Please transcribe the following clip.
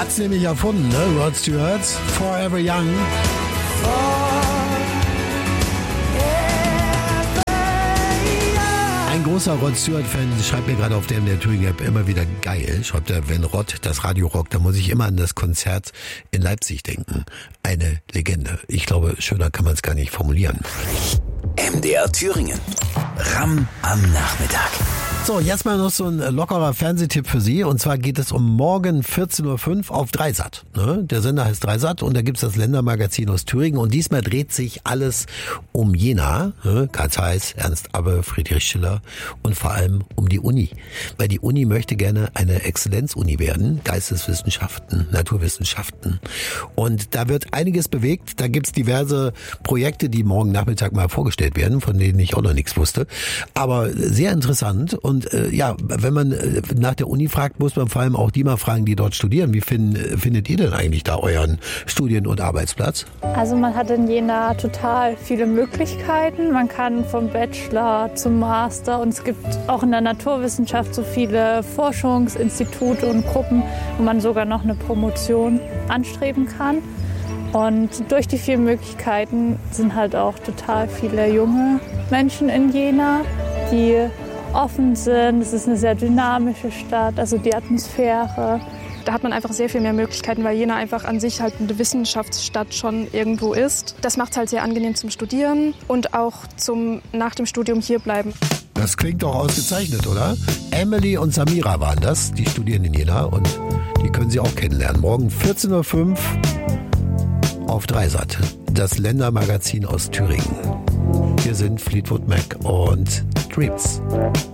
hat's nämlich erfunden, ne? Rod Stewart, Forever Young. Ein großer Rod Stewart-Fan schreibt mir gerade auf der MDR Thüringen-App immer wieder geil. Schreibt er, wenn Rod das Radio rockt, dann muss ich immer an das Konzert in Leipzig denken. Eine Legende. Ich glaube, schöner kann man es gar nicht formulieren. MDR Thüringen. Ram am Nachmittag. So, jetzt mal noch so ein lockerer Fernsehtipp für Sie. Und zwar geht es um morgen 14.05 Uhr auf Dreisat. Ne? Der Sender heißt Dreisat und da gibt's das Ländermagazin aus Thüringen. Und diesmal dreht sich alles um Jena. Ne? Karl Zeiss, Ernst Abbe, Friedrich Schiller und vor allem um die Uni. Weil die Uni möchte gerne eine Exzellenzuni werden. Geisteswissenschaften, Naturwissenschaften. Und da wird einiges bewegt. Da gibt's diverse Projekte, die morgen Nachmittag mal vorgestellt werden, von denen ich auch noch nichts wusste. Aber sehr interessant. Und ja, wenn man nach der Uni fragt, muss man vor allem auch die mal fragen, die dort studieren. Wie findet ihr denn eigentlich da euren Studien- und Arbeitsplatz? Also man hat in Jena total viele Möglichkeiten. Man kann vom Bachelor zum Master und es gibt auch in der Naturwissenschaft so viele Forschungsinstitute und Gruppen, wo man sogar noch eine Promotion anstreben kann. Und durch die vielen Möglichkeiten sind halt auch total viele junge Menschen in Jena, die offen sind. Es ist eine sehr dynamische Stadt, also die Atmosphäre. Da hat man einfach sehr viel mehr Möglichkeiten, weil Jena einfach an sich halt eine Wissenschaftsstadt schon irgendwo ist. Das macht es halt sehr angenehm zum Studieren und auch zum nach dem Studium hier bleiben. Das klingt doch ausgezeichnet, oder? Emily und Samira waren das, die studieren in Jena und die können Sie auch kennenlernen. Morgen 14.05 Uhr auf Dreisat, das Ländermagazin aus Thüringen. Hier sind Fleetwood Mac und Dreams.